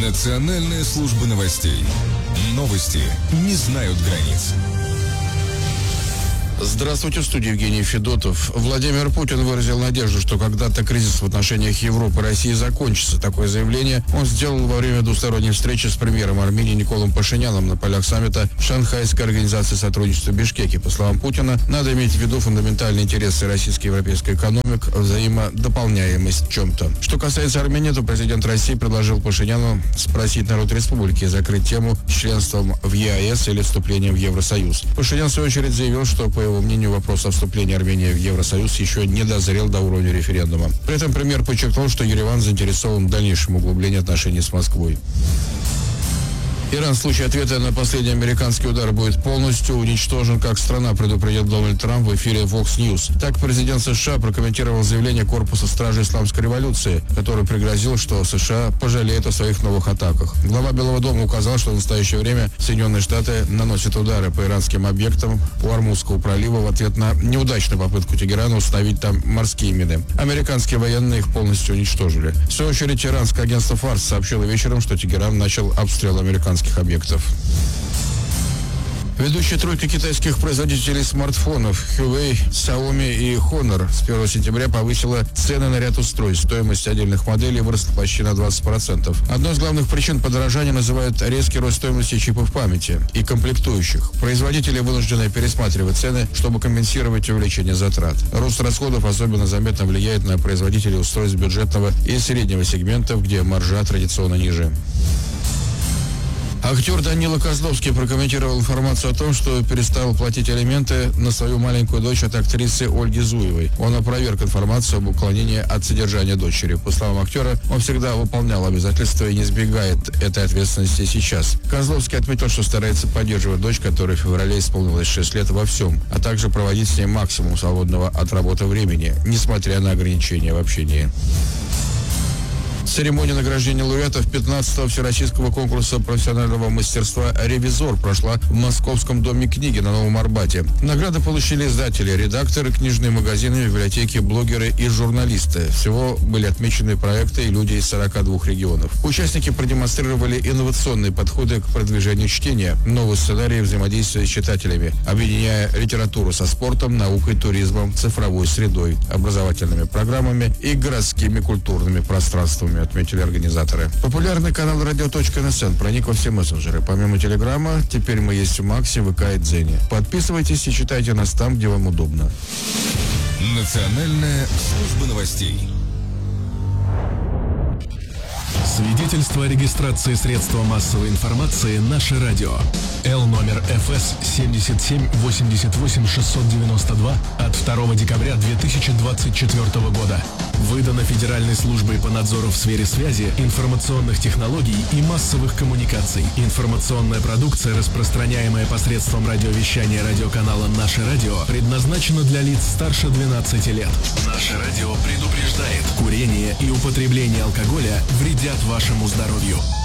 Национальная служба новостей. Новости не знают границ. Здравствуйте, в студии Евгений Федотов. Владимир Путин выразил надежду, что когда-то кризис в отношениях Европы и России закончится. Такое заявление он сделал во время двусторонней встречи с премьером Армении Николом Пашиняном на полях саммита Шанхайской организации сотрудничества в Бишкеке. По словам Путина, надо иметь в виду фундаментальные интересы российской и европейской экономик, взаимодополняемость в чем-то. Что касается Армении, то президент России предложил Пашиняну спросить народ республики и закрыть тему с членством в ЕАЭС или вступлением в Евросоюз. Пашинян, в свою очередь, заявил, что, по его мнению, вопрос о вступлении Армении в Евросоюз еще не дозрел до уровня референдума. При этом премьер подчеркнул, что Ереван заинтересован в дальнейшем углублении отношений с Москвой. Иран в случае ответа на последний американский удар будет полностью уничтожен, как страна, предупредил Дональд Трамп в эфире Fox News. Так президент США прокомментировал заявление Корпуса стражи Исламской революции, который пригрозил, что США пожалеют о своих новых атаках. Глава Белого дома указал, что в настоящее время Соединенные Штаты наносят удары по иранским объектам у Ормузского пролива в ответ на неудачную попытку Тегерана установить там морские мины. Американские военные их полностью уничтожили. В свою очередь, иранское агентство Фарс сообщило вечером, что Тегеран начал обстрел американских объектов. Ведущая тройка китайских производителей смартфонов Huawei, Xiaomi и Honor с 1 сентября повысила цены на ряд устройств. Стоимость отдельных моделей выросла почти на 20%. Одной из главных причин подорожания называют резкий рост стоимости чипов памяти и комплектующих. Производители вынуждены пересматривать цены, чтобы компенсировать увеличение затрат. Рост расходов особенно заметно влияет на производителей устройств бюджетного и среднего сегментов, где маржа традиционно ниже. Актер Данила Козловский прокомментировал информацию о том, что перестал платить алименты на свою маленькую дочь от актрисы Ольги Зуевой. Он опроверг информацию об уклонении от содержания дочери. По словам актера, он всегда выполнял обязательства и не избегает этой ответственности сейчас. Козловский отметил, что старается поддерживать дочь, которой в феврале исполнилось 6 лет, во всем, а также проводить с ней максимум свободного от работы времени, несмотря на ограничения в общении. Церемония награждения лауреатов 15-го Всероссийского конкурса профессионального мастерства «Ревизор» прошла в Московском доме книги на Новом Арбате. Награды получили издатели, редакторы, книжные магазины, библиотеки, блогеры и журналисты. Всего были отмечены проекты и люди из 42 регионов. Участники продемонстрировали инновационные подходы к продвижению чтения, новые сценарии взаимодействия с читателями, объединяя литературу со спортом, наукой, туризмом, цифровой средой, образовательными программами и городскими культурными пространствами, отметили организаторы. Популярный канал «Радио.НСН» проник во все мессенджеры. Помимо Телеграма, теперь мы есть в Максе, ВК и Дзене. Подписывайтесь и читайте нас там, где вам удобно. Национальная служба новостей. Свидетельство о регистрации средства массовой информации «Наше радио». Л номер ФС 7788692 от 2 декабря 2024 года. Выдано Федеральной службой по надзору в сфере связи, информационных технологий и массовых коммуникаций. Информационная продукция, распространяемая посредством радиовещания радиоканала «Наше радио», предназначена для лиц старше 12 лет. «Наше радио» предупреждает: курение и употребление алкоголя вредят вашему здоровью.